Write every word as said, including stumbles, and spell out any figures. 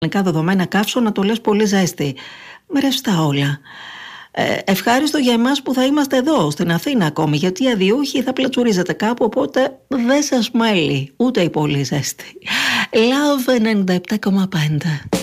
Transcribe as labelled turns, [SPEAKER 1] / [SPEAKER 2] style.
[SPEAKER 1] ελληνικά δεδομένα καύσωνα το λες πολύ ζέστη. Ρευστά όλα. Ε, ευχάριστο για εμάς που θα είμαστε εδώ στην Αθήνα ακόμη, γιατί οι αδιούχοι θα πλατσουρίζετε κάπου, οπότε δεν σας μέλει ούτε η πολύ ζέστη. Love ενενήντα επτά κόμμα πέντε.